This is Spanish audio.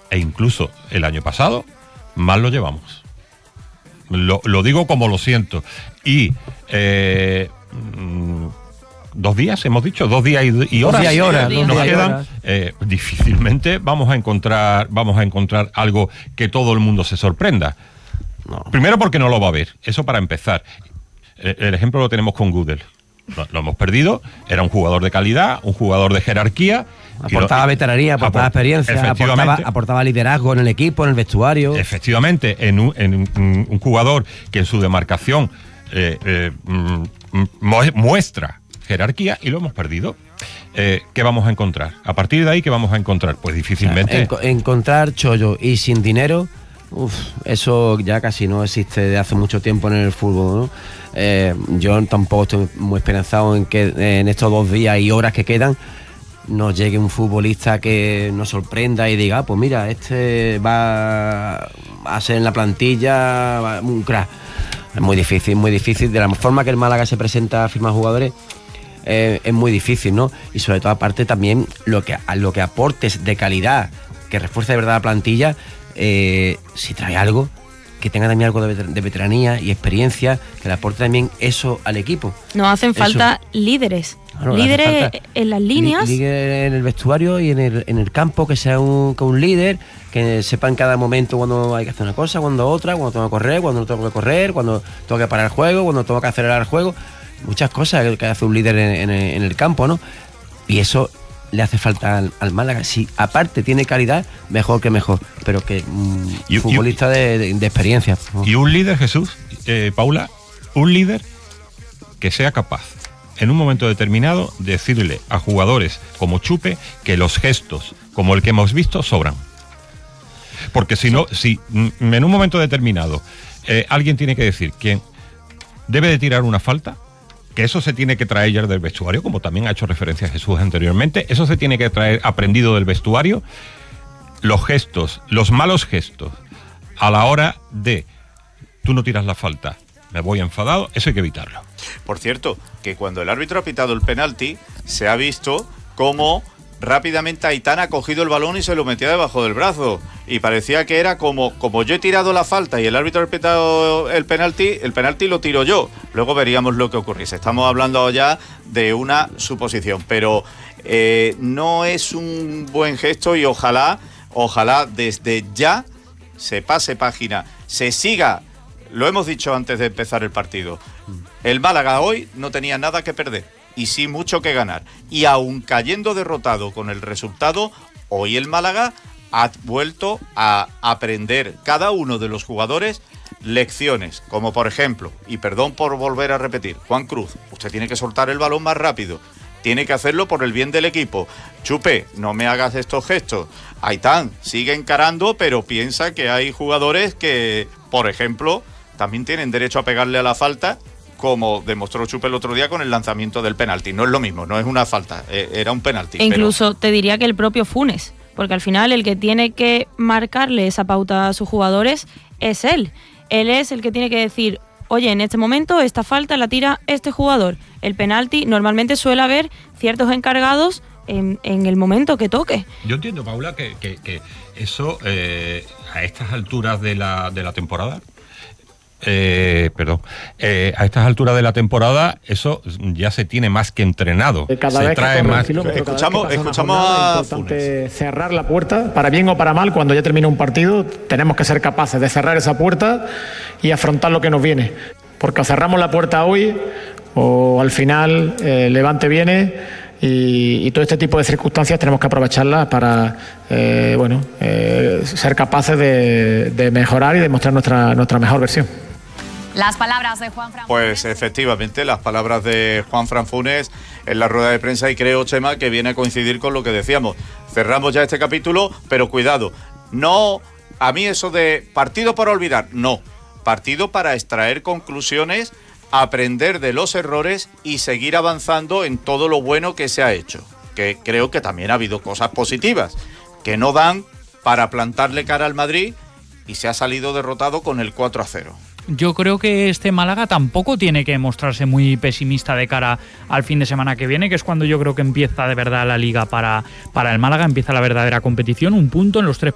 e incluso el año pasado, mal lo llevamos. Lo digo como lo siento. Y 2 días, hemos dicho, 2 días y horas. 2 días y horas. Nos quedan. Difícilmente vamos a encontrar algo que todo el mundo se sorprenda. No. Primero porque no lo va a ver, eso para empezar. El ejemplo lo tenemos con Gudel. Lo hemos perdido, era un jugador de calidad, un jugador de jerarquía. Aportaba veteranía, aportaba experiencia, aportaba liderazgo en el equipo, en el vestuario. Efectivamente, en un jugador que en su demarcación muestra jerarquía, y lo hemos perdido. ¿Qué vamos a encontrar? A partir de ahí, ¿qué vamos a encontrar? Pues difícilmente... encontrar chollo y sin dinero, eso ya casi no existe de hace mucho tiempo en el fútbol, ¿no? Yo tampoco estoy muy esperanzado en que en estos 2 días y horas que quedan nos llegue un futbolista que nos sorprenda y diga, pues mira, este va a ser en la plantilla un crack. Es muy difícil. De la forma que el Málaga se presenta a firmar jugadores, es muy difícil, ¿no? Y sobre todo, aparte, también lo que aportes de calidad, que refuerce de verdad la plantilla, si trae algo, que tenga también algo de veteranía y experiencia, que le aporte también eso al equipo. Nos hacen falta líderes. Claro, líderes en las líneas. Líder en el vestuario y en el campo, que sea un líder, que sepa en cada momento cuando hay que hacer una cosa, cuando otra, cuando tengo que correr, cuando no tengo que correr, cuando tengo que parar el juego, cuando tengo que acelerar el juego. Muchas cosas que hace un líder en el campo, ¿no? Y eso le hace falta al Málaga. Si aparte tiene calidad, mejor que mejor, pero que futbolista de experiencia. Y un líder, Jesús, Paula, un líder que sea capaz en un momento determinado decirle a jugadores como Chupe que los gestos como el que hemos visto sobran. Porque si no, si en un momento determinado alguien tiene que decir quién debe de tirar una falta, que eso se tiene que traer ya del vestuario, como también ha hecho referencia Jesús anteriormente, eso se tiene que traer aprendido del vestuario. Los gestos, los malos gestos, a la hora de tú no tiras la falta, me voy enfadado, eso hay que evitarlo. Por cierto, que cuando el árbitro ha pitado el penalti, se ha visto cómo rápidamente Aitán ha cogido el balón y se lo metía debajo del brazo. Y parecía que era como yo he tirado la falta y el árbitro ha pitado el penalti lo tiro yo. Luego veríamos lo que ocurriese. Estamos hablando ya de una suposición, pero no es un buen gesto y ojalá desde ya se pase página, se siga. Lo hemos dicho antes de empezar el partido. El Málaga hoy no tenía nada que perder y sí mucho que ganar. Y aun cayendo derrotado con el resultado, hoy el Málaga ha vuelto a aprender cada uno de los jugadores lecciones, como por ejemplo, y perdón por volver a repetir, Juan Cruz, usted tiene que soltar el balón más rápido, tiene que hacerlo por el bien del equipo. Chupe, no me hagas estos gestos. Aitán, sigue encarando, pero piensa que hay jugadores que, por ejemplo, también tienen derecho a pegarle a la falta, como demostró Chupe el otro día con el lanzamiento del penalti. No es lo mismo, no es una falta, era un penalti. E incluso te diría que el propio Funes, porque al final el que tiene que marcarle esa pauta a sus jugadores es él. Él es el que tiene que decir, oye, en este momento esta falta la tira este jugador. El penalti normalmente suele haber ciertos encargados en el momento que toque. Yo entiendo, Paula, que eso a estas alturas de la temporada, a estas alturas de la temporada eso ya se tiene más que entrenado. Cada se vez trae más. Escuchamos a es importante cerrar la puerta, para bien o para mal. Cuando ya termina un partido tenemos que ser capaces de cerrar esa puerta y afrontar lo que nos viene, porque o cerramos la puerta hoy o al final Levante viene. Y todo este tipo de circunstancias tenemos que aprovecharlas para ser capaces de mejorar y demostrar nuestra mejor versión. Las palabras de Juan Fran Funes. Pues efectivamente, las palabras de Juan Fran Funes en la rueda de prensa, y creo, Chema, que viene a coincidir con lo que decíamos. Cerramos ya este capítulo, pero cuidado, no, a mí eso de partido para olvidar, no, partido para extraer conclusiones, aprender de los errores y seguir avanzando en todo lo bueno que se ha hecho, que creo que también ha habido cosas positivas que no dan para plantarle cara al Madrid y se ha salido derrotado con el 4-0. Yo creo que este Málaga tampoco tiene que mostrarse muy pesimista de cara al fin de semana que viene, que es cuando yo creo que empieza de verdad la liga para el Málaga, empieza la verdadera competición. Un punto en los 3